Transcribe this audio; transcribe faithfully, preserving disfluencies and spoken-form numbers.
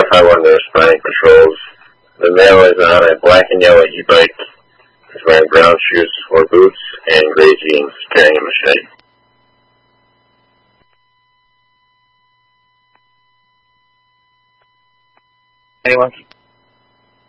identify one of their responding patrols. The male is on a black and yellow e-bike. He's wearing brown shoes or boots and gray jeans, carrying a machete. Anyone?